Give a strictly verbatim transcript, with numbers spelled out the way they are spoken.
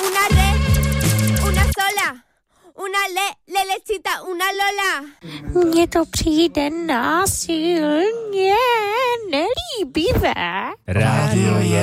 una re, una sola, una le, lelecita, una lola. Mně to přijde násilně nelíbivé. Rádio je